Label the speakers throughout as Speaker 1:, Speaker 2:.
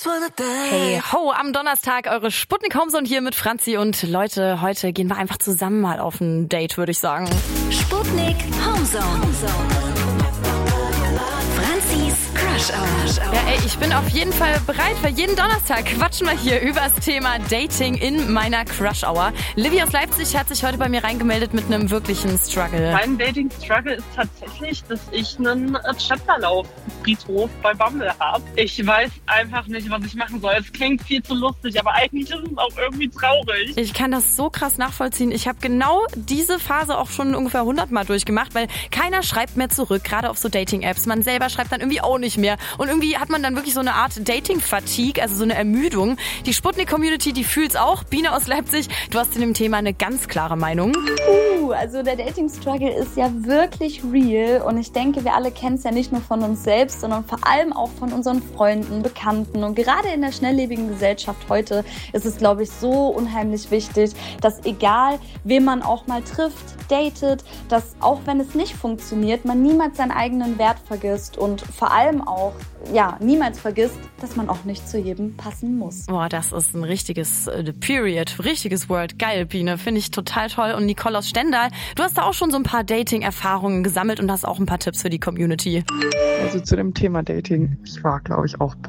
Speaker 1: Hey ho, am Donnerstag eure Sputnik Homezone hier mit Franzi und Leute, heute gehen wir einfach zusammen mal auf ein Date, würde ich sagen.
Speaker 2: Sputnik Homezone. Franzis Crush Hour.
Speaker 1: Ja, ey, ich bin auf jeden Fall bereit, weil jeden Donnerstag quatschen wir hier über das Thema Dating in meiner Crush Hour. Livy aus Leipzig hat sich heute bei mir reingemeldet mit einem wirklichen Struggle.
Speaker 3: Mein Dating-Struggle ist tatsächlich, dass ich einen Chatverlauf-Friedhof bei Bumble habe. Ich weiß einfach nicht, was ich machen soll. Es klingt viel zu lustig, aber eigentlich ist es auch irgendwie traurig.
Speaker 1: Ich kann das so krass nachvollziehen. Ich habe genau diese Phase auch schon ungefähr 100 Mal durchgemacht, weil keiner schreibt mehr zurück, gerade auf so Dating-Apps. Man selber schreibt dann irgendwie auch nicht mehr. Und irgendwie hat man dann wirklich so eine Art Dating-Fatigue, also so eine Ermüdung. Die Sputnik-Community, die fühlt's auch. Biene aus Leipzig, du hast zu dem Thema eine ganz klare Meinung.
Speaker 4: Also der Dating-Struggle ist ja wirklich real und ich denke, wir alle kennen es ja nicht nur von uns selbst, sondern vor allem auch von unseren Freunden, Bekannten und gerade in der schnelllebigen Gesellschaft heute ist es, glaube ich, so unheimlich wichtig, dass egal, wen man auch mal trifft, datet, dass auch wenn es nicht funktioniert, man niemals seinen eigenen Wert vergisst und vor allem auch, ja, niemals vergisst, dass man auch nicht zu jedem passen muss.
Speaker 1: Boah, das ist ein richtiges richtiges Word. Geil, Biene, finde ich total toll. Und Nicole aus Stendal, du hast da auch schon so ein paar Dating-Erfahrungen gesammelt und hast auch ein paar Tipps für die Community.
Speaker 5: Also zu dem Thema Dating, ich war, glaube ich, auch,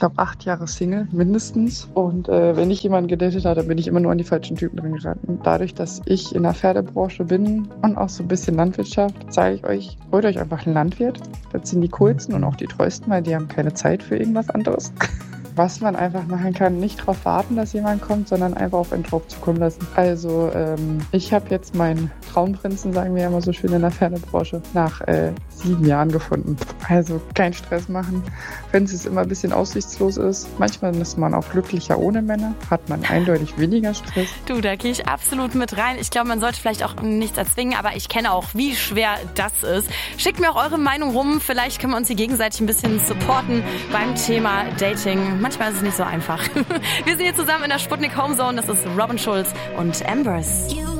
Speaker 5: 8 Jahre Single, mindestens. Und wenn ich jemanden gedatet habe, dann bin ich immer nur an die falschen Typen dran geraten. Dadurch, dass ich in der Pferdebranche bin und auch so ein bisschen Landwirtschaft, sage ich euch, holt euch einfach einen Landwirt. Das sind die coolsten und auch die treuesten, weil die haben keine Zeit für irgendwas anderes. Was man einfach machen kann, nicht darauf warten, dass jemand kommt, sondern einfach auf einen drauf zukommen lassen. Also ich habe jetzt meinen Traumprinzen, sagen wir ja immer so schön in der Pferdebranche, nach 7 Jahren gefunden. Also keinen Stress machen, wenn es immer ein bisschen aussichtslos ist. Manchmal ist man auch glücklicher ohne Männer, hat man eindeutig weniger Stress.
Speaker 1: Du, da gehe ich absolut mit rein. Ich glaube, man sollte vielleicht auch nichts erzwingen, aber ich kenne auch, wie schwer das ist. Schickt mir auch eure Meinung rum. Vielleicht können wir uns hier gegenseitig ein bisschen supporten beim Thema Dating. Manchmal ist es nicht so einfach. Wir sind hier zusammen in der Sputnik Homezone. Das ist Robin Schulz und Ambers.